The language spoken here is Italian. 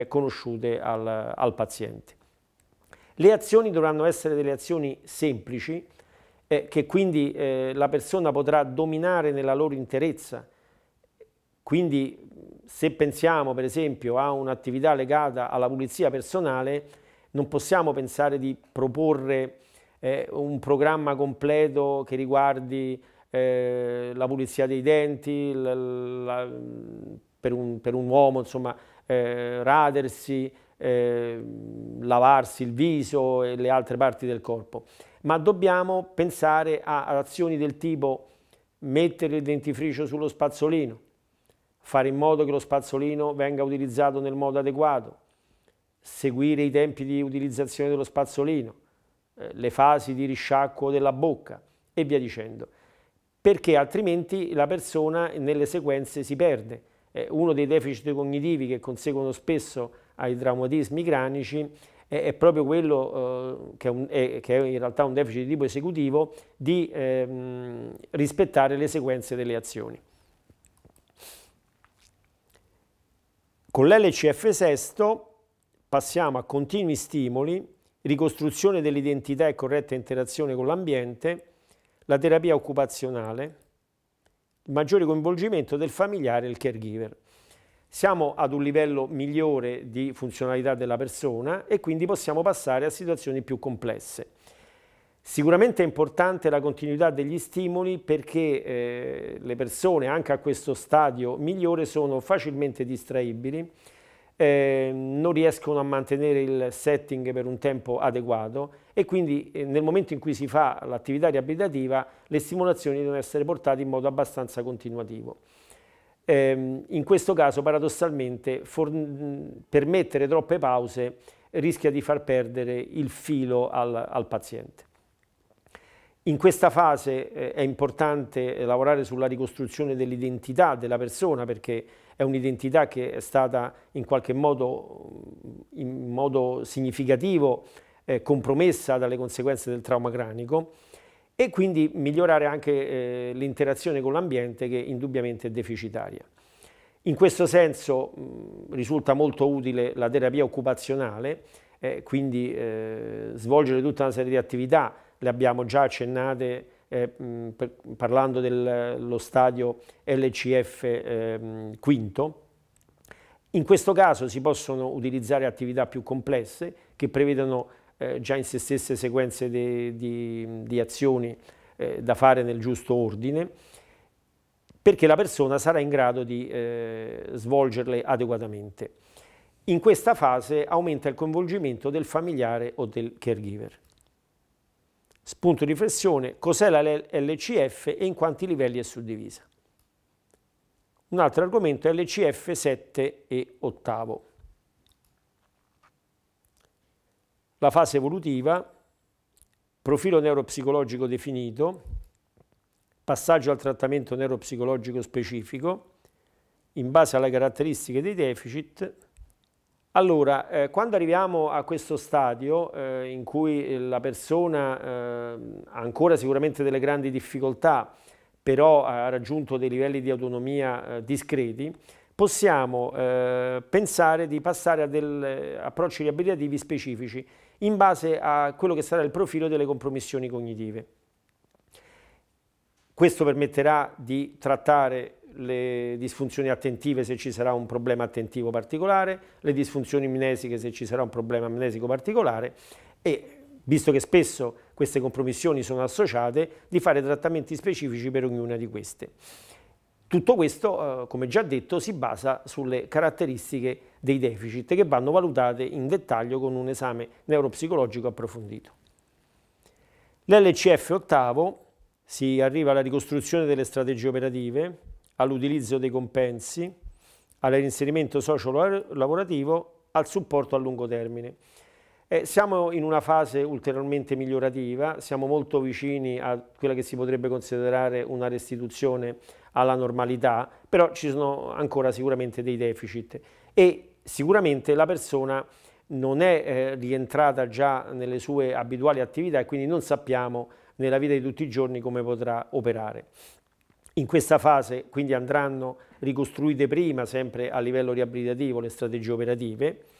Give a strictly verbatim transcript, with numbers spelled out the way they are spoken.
conosciute al, al paziente. Le azioni dovranno essere delle azioni semplici, eh, che quindi eh, la persona potrà dominare nella loro interezza. Quindi se pensiamo per esempio a un'attività legata alla pulizia personale, non possiamo pensare di proporre eh, un programma completo che riguardi eh, la pulizia dei denti, la, la, per, un, per un uomo insomma eh, radersi, eh, lavarsi il viso e le altre parti del corpo, ma dobbiamo pensare a, ad azioni del tipo mettere il dentifricio sullo spazzolino, fare in modo che lo spazzolino venga utilizzato nel modo adeguato, seguire i tempi di utilizzazione dello spazzolino, eh, le fasi di risciacquo della bocca e via dicendo, perché altrimenti la persona nelle sequenze si perde. Eh, uno dei deficit cognitivi che conseguono spesso ai traumatismi cranici è, è proprio quello, eh, che, è un, è, che è in realtà un deficit di tipo esecutivo, di ehm, rispettare le sequenze delle azioni. Con l'L C F sesto passiamo a continui stimoli, ricostruzione dell'identità e corretta interazione con l'ambiente, la terapia occupazionale, il maggiore coinvolgimento del familiare e il caregiver. Siamo ad un livello migliore di funzionalità della persona e quindi possiamo passare a situazioni più complesse. Sicuramente è importante la continuità degli stimoli perché eh, le persone anche a questo stadio migliore sono facilmente distraibili, eh, non riescono a mantenere il setting per un tempo adeguato e quindi eh, nel momento in cui si fa l'attività riabilitativa le stimolazioni devono essere portate in modo abbastanza continuativo. Eh, in questo caso paradossalmente permettere troppe pause rischia di far perdere il filo al, al paziente. In questa fase eh, è importante lavorare sulla ricostruzione dell'identità della persona perché è un'identità che è stata in qualche modo, in modo significativo, eh, compromessa dalle conseguenze del trauma cranico e quindi migliorare anche eh, l'interazione con l'ambiente che indubbiamente è deficitaria. In questo senso mh, risulta molto utile la terapia occupazionale, eh, quindi eh, svolgere tutta una serie di attività. Le abbiamo già accennate eh, per, parlando dello stadio L C F eh, quinto. In questo caso si possono utilizzare attività più complesse che prevedono eh, già in se stesse sequenze di, di, di azioni eh, da fare nel giusto ordine, perché la persona sarà in grado di eh, svolgerle adeguatamente. In questa fase aumenta il coinvolgimento del familiare o del caregiver. Spunto di riflessione: cos'è la L C F e in quanti livelli è suddivisa? Un altro argomento è L C F sette e ottavo. La fase evolutiva, profilo neuropsicologico definito, passaggio al trattamento neuropsicologico specifico in base alle caratteristiche dei deficit. Allora, eh, quando arriviamo a questo stadio eh, in cui la persona eh, ha ancora sicuramente delle grandi difficoltà, però ha raggiunto dei livelli di autonomia eh, discreti, possiamo eh, pensare di passare a degli approcci riabilitativi specifici in base a quello che sarà il profilo delle compromissioni cognitive. Questo permetterà di trattare le disfunzioni attentive se ci sarà un problema attentivo particolare, le disfunzioni amnesiche se ci sarà un problema amnesico particolare e, visto che spesso queste compromissioni sono associate, di fare trattamenti specifici per ognuna di queste. Tutto questo, eh, come già detto, si basa sulle caratteristiche dei deficit che vanno valutate in dettaglio con un esame neuropsicologico approfondito. L'L C F ottavo si arriva alla ricostruzione delle strategie operative, all'utilizzo dei compensi, al reinserimento socio-lavorativo, al supporto a lungo termine. Eh, siamo in una fase ulteriormente migliorativa, siamo molto vicini a quella che si potrebbe considerare una restituzione alla normalità, però ci sono ancora sicuramente dei deficit e sicuramente la persona non è eh, rientrata già nelle sue abituali attività e quindi non sappiamo nella vita di tutti i giorni come potrà operare. In questa fase quindi andranno ricostruite prima, sempre a livello riabilitativo, le strategie operative.